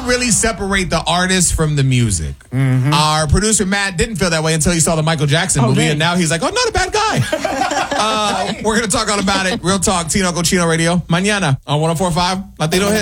really separate the artist from the music. Mm-hmm. Our producer, Matt, didn't feel that way until he saw the Michael Jackson movie, and now he's like, oh, not a bad guy. We're going to talk all about it. Real Talk, Tino Cochino Radio. Mañana on 104.5 Latino Hits.